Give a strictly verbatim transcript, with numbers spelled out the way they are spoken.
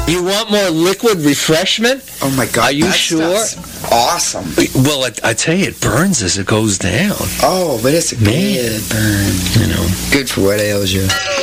You want more liquid refreshment? Oh my God! Are you that sure? stuff's awesome. Well, I, I tell you, it burns as it goes down. Oh, but it's a Man. good burn. You know. Good for what ails you.